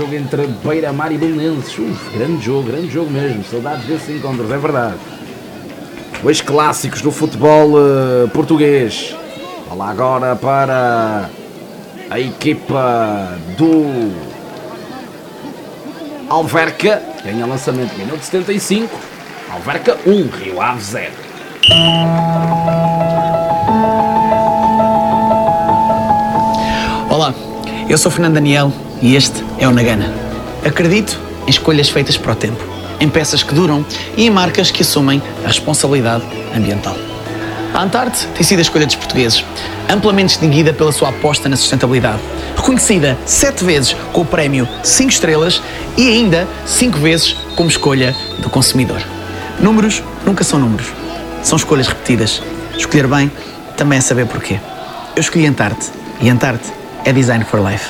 jogo entre Beira-Mar e Belenenses. Grande jogo mesmo. Saudades desses encontros, é verdade. Dois clássicos do futebol português. Olá agora para a equipa do Alverca. Ganha lançamento, minuto 75. Alverca 1, Rio Ave 0. Olá, eu sou Fernando Daniel e este é o Nagana. Acredito em escolhas feitas para o tempo, em peças que duram e em marcas que assumem a responsabilidade ambiental. A Antarte tem sido a escolha dos portugueses, amplamente distinguida pela sua aposta na sustentabilidade, reconhecida 7 vezes com o prémio 5 estrelas e ainda 5 vezes como escolha do consumidor. Números nunca são números, são escolhas repetidas. Escolher bem também é saber porquê. Eu escolhi Antarte e Antarte é Design for Life.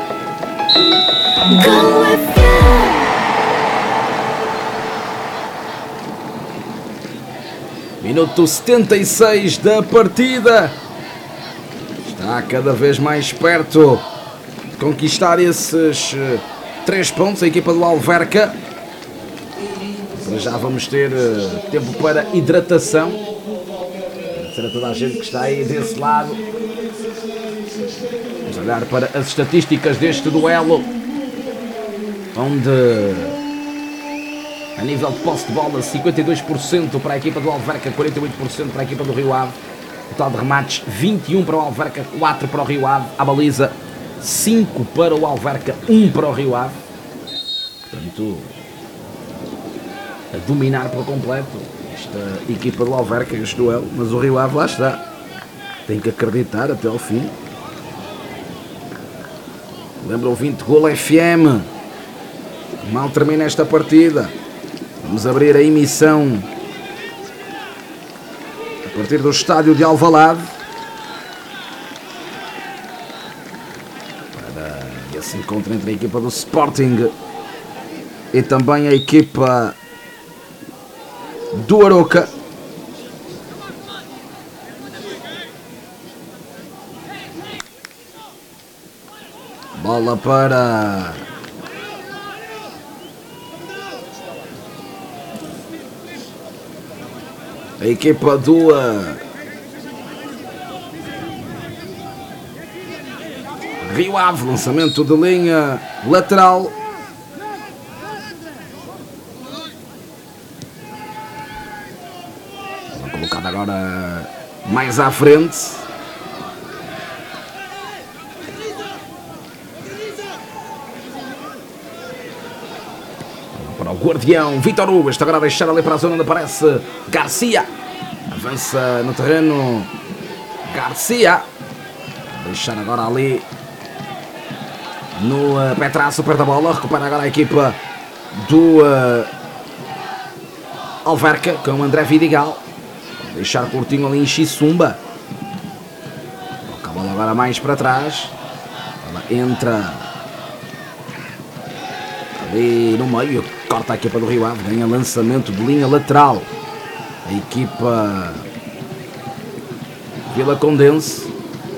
Minuto 76 da partida. Está cada vez mais perto de conquistar esses 3 pontos a equipa do Alverca. Para já vamos ter tempo para hidratação. Agradecer a toda a gente que está aí desse lado. Vamos olhar para as estatísticas deste duelo, onde a nível de posse de bola 52% para a equipa do Alverca, 48% para a equipa do Rio Ave. Total de remates 21 para o Alverca, 4 para o Rio Ave. A baliza 5 para o Alverca, 1 para o Rio Ave. Portanto, a dominar por completo esta equipa do Alverca, este duelo. Mas o Rio Ave lá está, tem que acreditar até ao fim. Lembra o 20 Gol FM. Mal termina esta partida. Vamos abrir a emissão a partir do estádio de Alvalade para esse encontro entre a equipa do Sporting e também a equipa do Aroca. Bola para a equipa do Rio Ave. Lançamento de linha lateral. Colocada agora mais à frente. Para o guardião Vítor Hugo. Está agora a deixar ali para a zona onde aparece Garcia. Avança no terreno Garcia. Deixar agora ali no pé traço, perto da bola. Recupera agora a equipa do Alverca com o André Vidigal. Deixar curtinho ali em Xissumba. Coloca a bola agora mais para trás. Ela entra ali no meio. Corta a equipa do Rio Ave. Ganha lançamento de linha lateral. A equipa Vila Condense.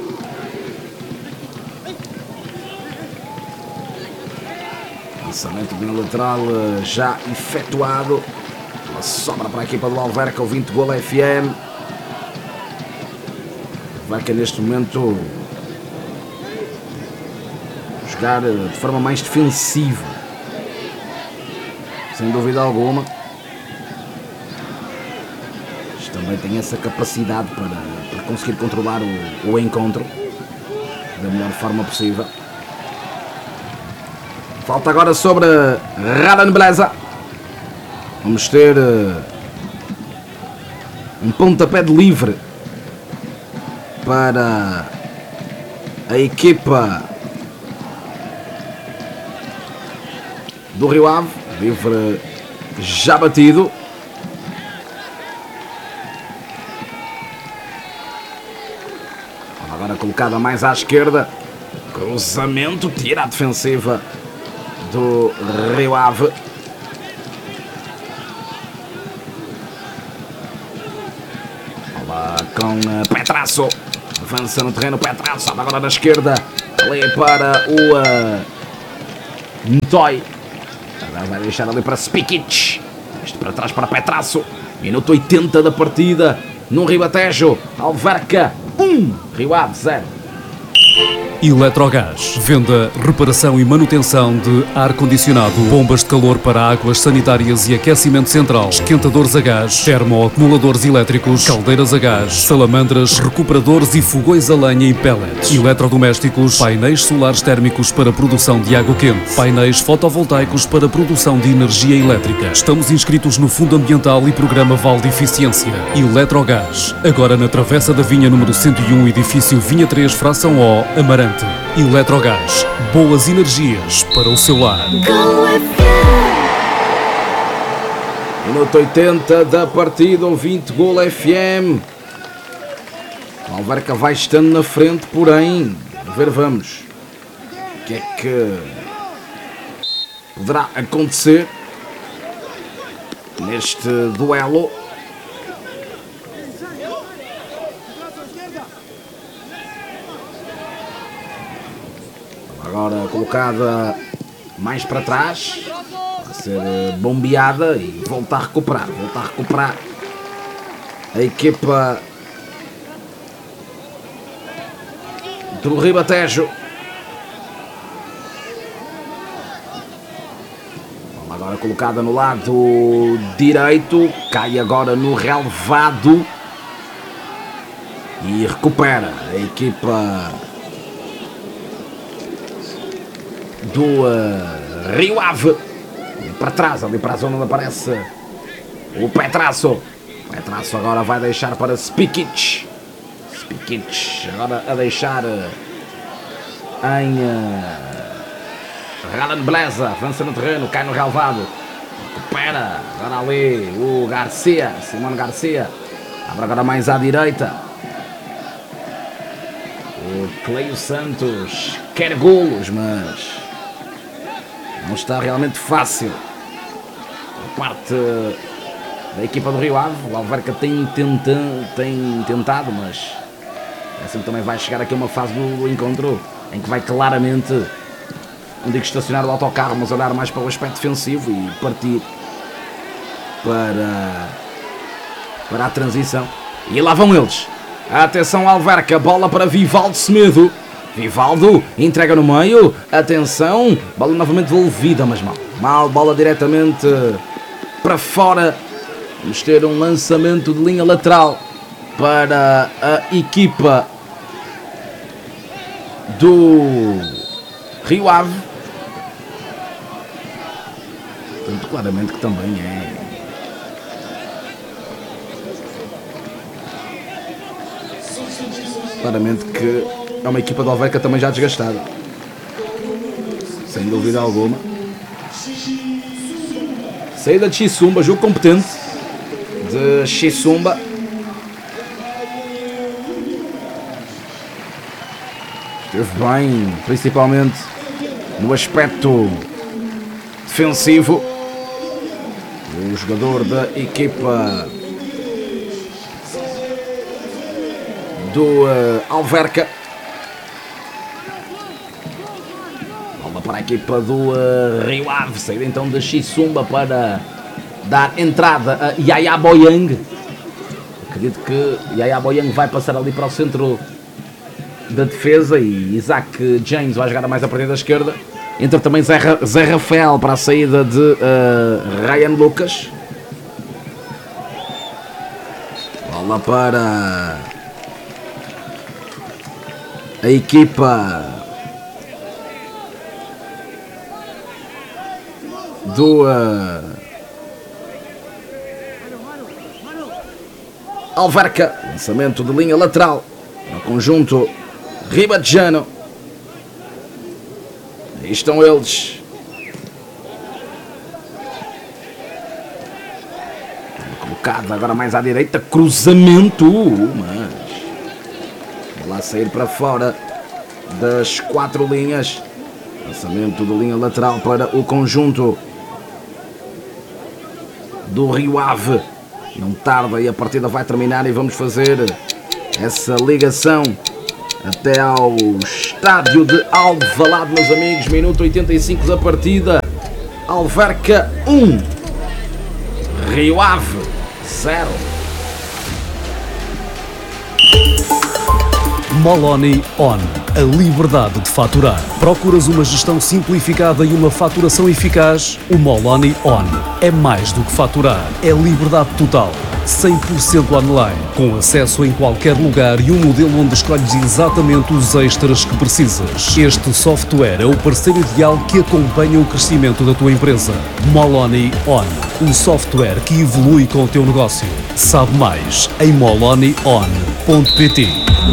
Lançamento de linha lateral já efetuado. Uma sobra para a equipa do Alverca, o 20 Gol FM. Alverca neste momento jogar de forma mais defensiva, sem dúvida alguma. Mas também tem essa capacidade para conseguir controlar o encontro da melhor forma possível. Falta agora sobre Radan Beleza. Vamos ter um pontapé de livre para a equipa do Rio Ave. Livre já batido. Agora colocada mais à esquerda. Cruzamento, tira a defensiva do Rio Ave. Bola com Petrasso. Avança no terreno Petrasso. Agora na esquerda. Ali para o Ntoy. Agora vai deixar ali para Spikic. Este para trás para Petraço. Minuto 80 da partida. No Ribatejo. Alverca 1. Rio Ave 0. Eletrogás. Venda, reparação e manutenção de ar-condicionado, bombas de calor para águas sanitárias e aquecimento central, esquentadores a gás, termoacumuladores elétricos, caldeiras a gás, salamandras, recuperadores e fogões a lenha e pellets, eletrodomésticos, painéis solares térmicos para produção de água quente, painéis fotovoltaicos para produção de energia elétrica. Estamos inscritos no Fundo Ambiental e Programa Val de Eficiência. Eletrogás. Agora na Travessa da Vinha número 101, edifício Vinha 3, fração O, Amarante. Eletrogás, boas energias para o seu lar. Minuto 80 da partida, ouvinte Gol FM. O Alverca vai estando na frente, porém, a ver, vamos. O que é que poderá acontecer neste duelo? Agora colocada mais para trás, vai ser bombeada e volta a recuperar. A equipa do Ribatejo. Agora colocada no lado direito, cai agora no relevado e recupera a equipa do Rio Ave. Para trás, ali para a zona onde aparece o Petraço. Petraço agora vai deixar para Spikic. Spikic agora a deixar em Ralan Beleza. Avança no terreno, cai no relevado. Recupera agora ali o Garcia, Simone Garcia. Abre agora mais à direita. O Cleio Santos quer golos, mas não está realmente fácil por parte da equipa do Rio Ave. O Alverca tem tentado, mas assim também vai chegar aqui uma fase do encontro em que vai claramente, não digo estacionar o autocarro, mas olhar mais para o aspecto defensivo e partir para a transição. E lá vão eles. Atenção Alverca, bola para Vivaldo Semedo. Vivaldo entrega no meio, atenção, bola novamente devolvida, mas mal, bola diretamente para fora. Vamos ter um lançamento de linha lateral para a equipa do Rio Ave. Portanto, claramente que também é claramente que é uma equipa do Alverca também já desgastada, sem dúvida alguma. Saída de Xisumba, jogo competente de Xisumba. Esteve bem, principalmente no aspecto defensivo. O jogador da equipa do Alverca. Bola para a equipa do Rio Ave. Saída então de Xisumba para dar entrada a Yaya Boyang. Acredito que Yaya Boyang vai passar ali para o centro da defesa e Isaac James vai jogar mais a partir da esquerda. Entra também Zé Rafael para a saída de Ryan Lucas. Bola para a equipa do Alverca. Lançamento de linha lateral no conjunto ribatejano. Aí estão eles. Colocado agora mais à direita. Cruzamento. Mas vai lá sair para fora das 4 linhas. Lançamento de linha lateral para o conjunto do Rio Ave. Não tarda e a partida vai terminar e vamos fazer essa ligação até ao estádio de Alvalade, meus amigos. Minuto 85 da partida. Alverca 1, Rio Ave 0. Moloni On, a liberdade de faturar. Procuras uma gestão simplificada e uma faturação eficaz? O Moloni On é mais do que faturar, é liberdade total. 100% online, com acesso em qualquer lugar e um modelo onde escolhes exatamente os extras que precisas. Este software é o parceiro ideal que acompanha o crescimento da tua empresa. Moloni On, um software que evolui com o teu negócio. Sabe mais em molonion.pt.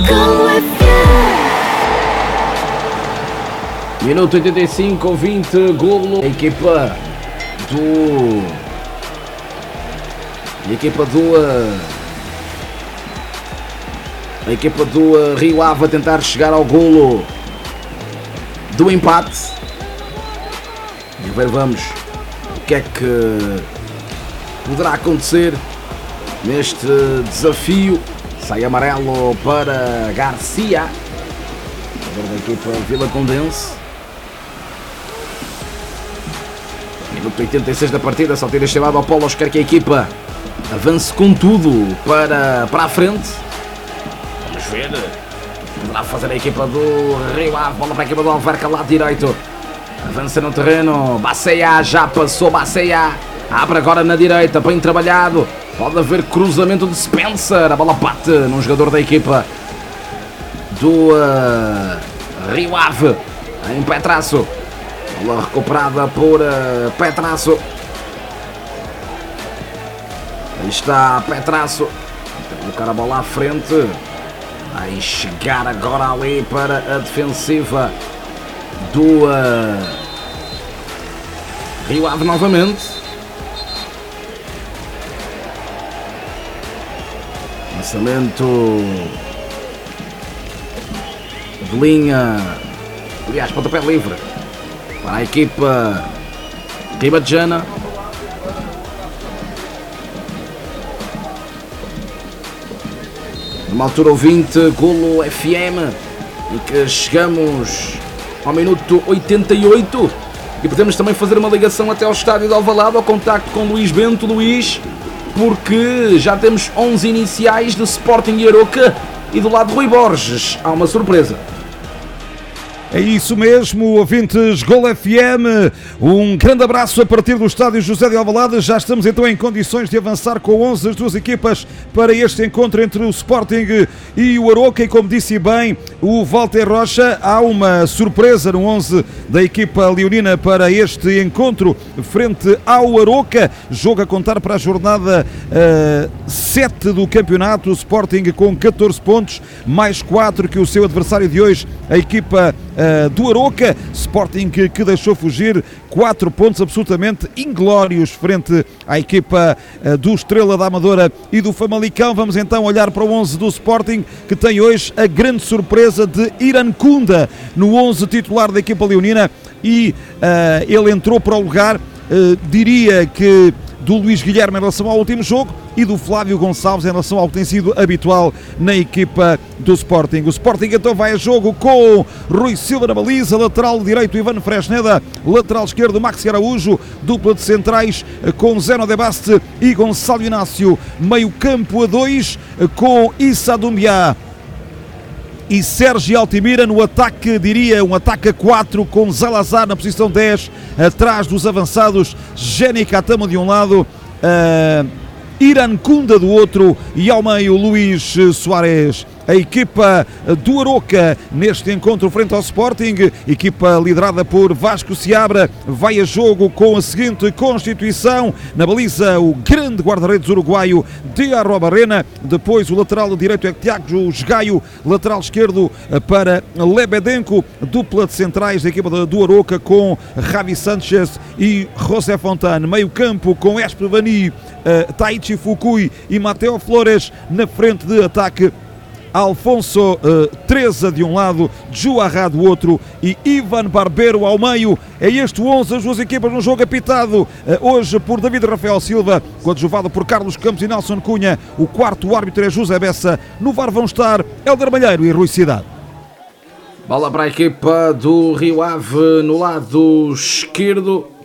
Minuto 85, 20, golo. A equipa do Rio Ave a tentar chegar ao golo do empate. E ver, vamos, o que é que poderá acontecer neste desafio. Sai amarelo para Garcia, jogador da equipa Vila Condense. Minuto 86 da partida, só ter chamado ao Paulo, quer que a equipa avance com tudo para a frente. Vamos ver. Poderá fazer a equipa do Rio Ave. Bola para a equipa do Alverca, lado direito. Avança no terreno. Baceia, já passou Baceia. Abre agora na direita, bem trabalhado. Pode haver cruzamento de Spencer. A bola bate num jogador da equipa do Rio Ave. Em Petraço. Bola recuperada por Petraço. Aí está Petraço. Tem que colocar a bola à frente. Vai chegar agora ali para a defensiva do Rio Ave novamente. Lançamento de linha. Aliás, pontapé livre para a equipa ribadejana. Numa altura ouvinte, Golo FM, em que chegamos ao minuto 88 e podemos também fazer uma ligação até ao estádio de Alvalade, ao contacto com Luís Bento. Luís, porque já temos 11 iniciais do Sporting e Aroca e do lado de Rui Borges há uma surpresa. É isso mesmo, ouvintes Golo FM, um grande abraço a partir do estádio José de Alvalade. Já estamos então em condições de avançar com 11 das duas equipas para este encontro entre o Sporting e o Aroca. E como disse bem o Walter Rocha, há uma surpresa no 11 da equipa leonina para este encontro frente ao Aroca. Jogo a contar para a jornada 7 do campeonato. O Sporting com 14 pontos, mais 4 que o seu adversário de hoje, a equipa do Aroca. Sporting que deixou fugir 4 pontos absolutamente inglórios frente à equipa do Estrela da Amadora e do Famalicão. Vamos então olhar para o 11 do Sporting, que tem hoje a grande surpresa de Irancunda no 11 titular da equipa leonina, e ele entrou para o lugar, diria que do Luís Guilherme em relação ao último jogo e do Flávio Gonçalves em relação ao que tem sido habitual na equipa do Sporting. O Sporting então vai a jogo com Rui Silva na baliza, lateral direito Ivan Fresneda, lateral esquerdo Maxi Araújo, dupla de centrais com Zeno de Baste e Gonçalo Inácio, meio campo a 2 com Issa Doumbia e Sérgio Altimira. No ataque, diria um ataque a 4 com Zalazar na posição 10, atrás dos avançados Jenny Catamo de um lado, Irancunda do outro, e ao meio Luís Soares. A equipa do Aroca neste encontro frente ao Sporting, equipa liderada por Vasco Seabra, vai a jogo com a seguinte constituição: na baliza o grande guarda-redes uruguaio de Arrobarrena, depois o lateral direito é Tiago Gaio, lateral esquerdo para Lebedenko, dupla de centrais da equipa do Aroca com Javi Sanchez e José Fontane, meio campo com Espevani, Taichi Fukui e Mateo Flores, na frente de ataque Alfonso Treza de um lado, Juará do outro e Ivan Barbeiro ao meio. É este o 11 das duas equipas no jogo apitado hoje por David Rafael Silva, coadjuvado por Carlos Campos e Nelson Cunha. O quarto árbitro é José Bessa. No VAR vão estar Hélder Malheiro e Rui Cidade. Bola para a equipa do Rio Ave no lado esquerdo.